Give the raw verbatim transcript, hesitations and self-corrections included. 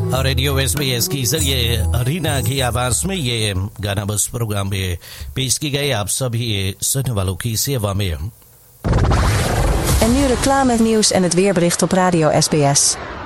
और radio SBS के जरिए रीना की आवाज में ये गाना बस प्रोग्राम में पेश की गई आप सभी सुनने वालों की सेवा में. En nu reclame, nieuws en het weerbericht op Radio S B S.